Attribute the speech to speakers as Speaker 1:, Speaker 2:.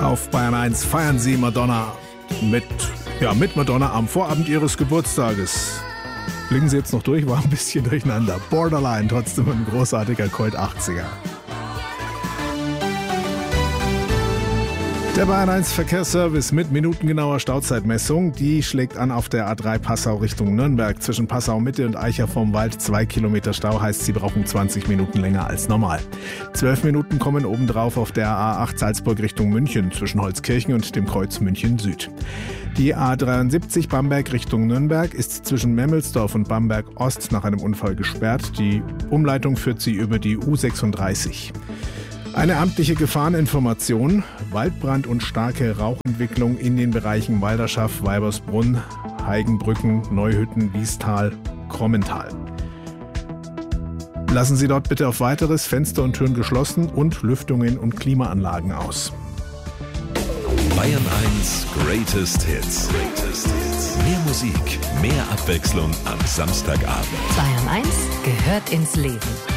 Speaker 1: Auf Bayern 1 feiern sie Madonna mit Madonna am Vorabend ihres Geburtstages. Blicken Sie jetzt noch durch, war ein bisschen durcheinander. Borderline, trotzdem ein großartiger Colt 80er. Der Bayern 1 Verkehrsservice mit minutengenauer Stauzeitmessung, die schlägt an auf der A3 Passau Richtung Nürnberg. Zwischen Passau Mitte und Eicher vom Wald 2 Kilometer Stau, heißt, Sie brauchen 20 Minuten länger als normal. 12 Minuten kommen obendrauf auf der A8 Salzburg Richtung München zwischen Holzkirchen und dem Kreuz München Süd. Die A73 Bamberg Richtung Nürnberg ist zwischen Memmelsdorf und Bamberg Ost nach einem Unfall gesperrt. Die Umleitung führt sie über die U36. Eine amtliche Gefahreninformation: Waldbrand und starke Rauchentwicklung in den Bereichen Walderschaff, Weibersbrunn, Heigenbrücken, Neuhütten, Wiestal, Krommental. Lassen Sie dort bitte auf Weiteres Fenster und Türen geschlossen und Lüftungen und Klimaanlagen aus.
Speaker 2: Bayern 1 Greatest Hits. Mehr Musik, mehr Abwechslung am Samstagabend.
Speaker 3: Bayern 1 gehört ins Leben.